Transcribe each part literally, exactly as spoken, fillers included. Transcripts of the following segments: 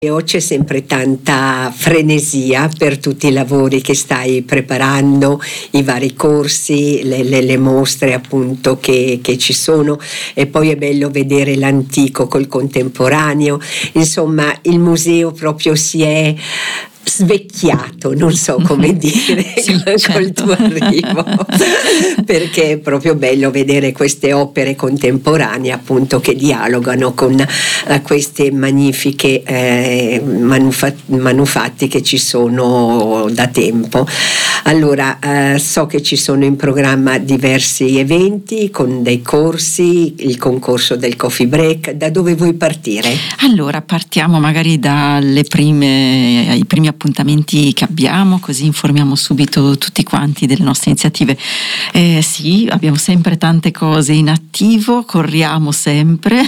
C'è sempre tanta frenesia per tutti i lavori che stai preparando, i vari corsi, le, le, le mostre appunto che, che ci sono, e poi è bello vedere l'antico col contemporaneo. Insomma, il museo proprio si è svecchiato, non so come dire, sì, col certo. tuo arrivo, perché è proprio bello vedere queste opere contemporanee appunto che dialogano con eh, queste magnifiche eh, manufa- manufatti che ci sono da tempo. Allora eh, so che ci sono in programma diversi eventi con dei corsi, il concorso del coffee break. Da dove vuoi partire? Allora partiamo magari dalle prime, ai primi appuntamenti che abbiamo, così informiamo subito tutti quanti delle nostre iniziative. Eh, sì, abbiamo sempre tante cose in attivo, corriamo sempre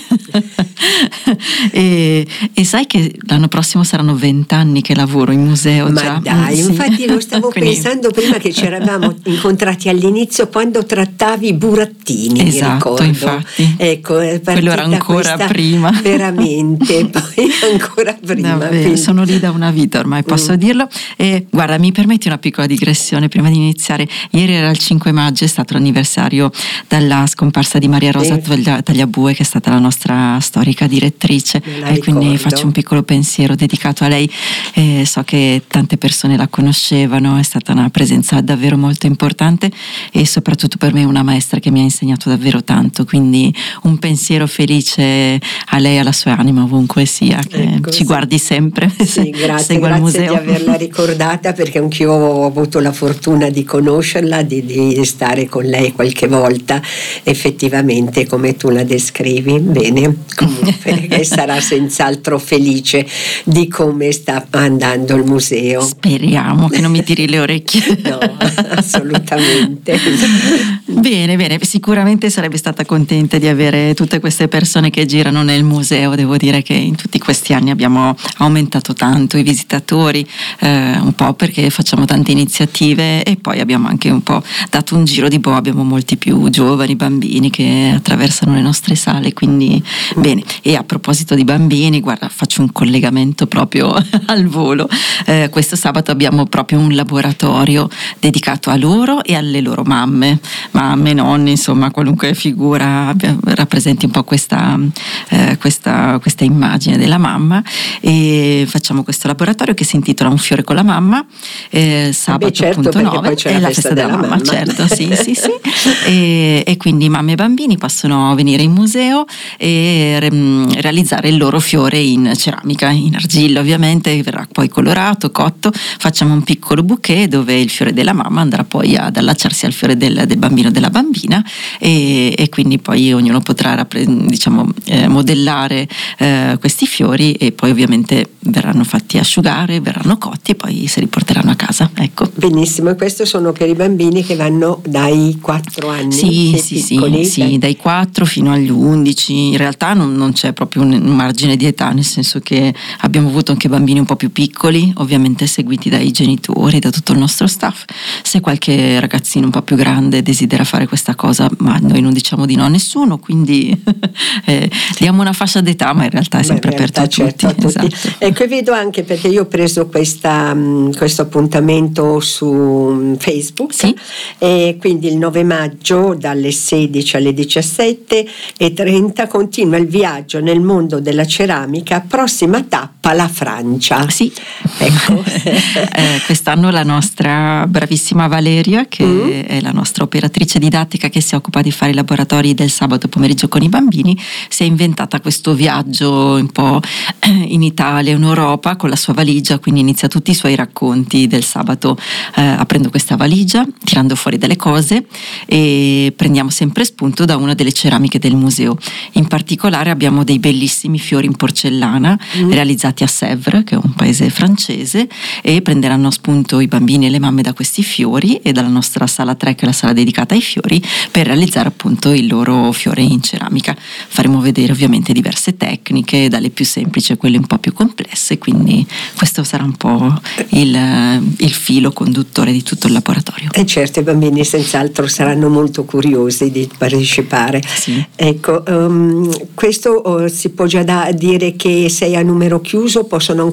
e, e sai che l'anno prossimo saranno vent'anni che lavoro in museo. Ma già. dai, Sì. infatti lo stavo Quindi... pensando prima che ci eravamo incontrati all'inizio quando trattavi i burattini, esatto, mi ricordo. Infatti. Ecco, è quello era ancora prima. Veramente, poi ancora prima. Davvero, quindi... sono lì da una vita ormai, posso mm. dirlo. E guarda, mi permetti una piccola digressione prima di iniziare? Ieri era il cinque maggio, è stato l'anniversario della scomparsa di Maria Rosa sì. Tagliabue, che è stata la nostra storica direttrice, e quindi ricordo. faccio un piccolo pensiero dedicato a lei. Eh, so che tante persone la conoscevano, è stata una presenza davvero molto importante e soprattutto per me una maestra che mi ha insegnato davvero tanto, quindi un pensiero felice a lei e alla sua anima ovunque sia, che ecco, ci sì. guardi sempre. Sì, grazie, Segua il grazie museo. di averla ricordata, perché anch'io ho avuto la fortuna di conoscerla, di, di stare con lei qualche volta, effettivamente come tu la descrivi bene. Comunque e sarà senz'altro felice di come sta andando il museo. Speriamo che non mi tiri le orecchie. No, assolutamente. Bene, bene, sicuramente sarebbe stata contenta di avere tutte queste persone che girano nel museo. Devo dire che in tutti questi anni abbiamo aumentato tanto i visitatori, eh, un po' perché facciamo tante iniziative e poi abbiamo anche un po' dato un giro di boa, abbiamo molti più giovani bambini che attraversano le nostre sale, quindi bene. E a proposito di bambini, guarda, faccio un collegamento proprio al volo. Eh, questo sabato abbiamo proprio un laboratorio dedicato a loro e alle loro mamme, mamme, nonni, insomma qualunque figura rappresenti un po' questa, eh, questa, questa immagine della mamma, e facciamo questo laboratorio che si intitola Un fiore con la mamma, eh, sabato Beh, certo, appunto nove, è la, la festa della, della mamma, mamma, certo, sì, sì, sì. E, e quindi mamme e bambini possono venire in museo e re, realizzare il loro fiore in ceramica, in argilla ovviamente, verrà poi colorato, cotto, facciamo un piccolo bouquet dove il fiore della mamma andrà poi ad allacciarsi al fiore del, del bambino o della bambina, e, e quindi poi ognuno potrà diciamo eh, modellare eh, questi fiori, e poi ovviamente verranno fatti asciugare, verranno cotti e poi si riporteranno a casa. Ecco. Benissimo, e questo sono per i bambini che vanno dai quattro anni? Sì, sì, piccoli, sì, sì, dai quattro fino agli undici. In realtà non, non c'è proprio un, un margine di età, nel senso che abbiamo avuto anche bambini un po' più piccoli, ovviamente seguiti dai genitori, da tutto il nostro staff. Se qualche ragazzino un po' più grande desidera fare questa cosa, ma noi non diciamo di no a nessuno, quindi eh, diamo una fascia d'età, ma in realtà è sempre realtà, aperto a certo, tutti. a tutti. Esatto. Ecco, e vedo anche, perché io ho preso questa, questo appuntamento su Facebook, sì? E quindi il nove maggio dalle sedici alle diciassette e trenta continua il viaggio nel mondo della ceramica, prossima tappa la Francia. Sì, ecco. eh, quest'anno la nostra bravissima Valeria, che mm. è la nostra operatrice didattica che si occupa di fare i laboratori del sabato pomeriggio con i bambini, si è inventata questo viaggio un po' in Italia, in Europa, con la sua valigia, quindi inizia tutti i suoi racconti del sabato eh, aprendo questa valigia, tirando fuori delle cose, e prendiamo sempre spunto da una delle ceramiche del museo. In particolare abbiamo dei bellissimi fiori in porcellana mm. realizzati a Sèvres, che è un paese francese, e prenderanno spunto i bambini e le mamme da questi fiori e dalla nostra sala tre, che è la sala dedicata ai fiori, per realizzare appunto il loro fiore in ceramica. Faremo vedere ovviamente diverse tecniche, dalle più semplici a quelle un po' più complesse, quindi questo sarà un po' il, il filo conduttore di tutto il laboratorio. E certo, i bambini senz'altro saranno molto curiosi di partecipare. Sì. Ecco, um, questo oh, si può già da dire che sei a numero chiuso, possono